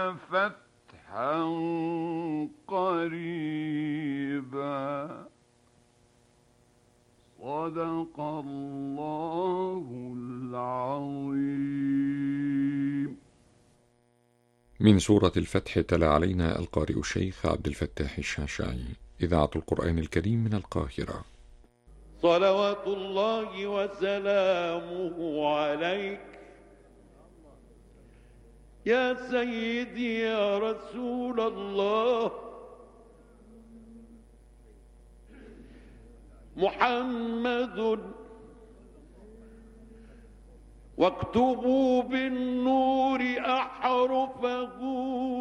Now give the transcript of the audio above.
فتحا قريبا. صدق الله العظيم. من سورة الفتح تلا علينا القارئ الشيخ عبد الفتاح الشعشاعي، إذاعة القرآن الكريم من القاهرة. صلوات الله وسلامه عليك يا سيدي يا رسول الله. محمد واكتبوا بالنور أحرفه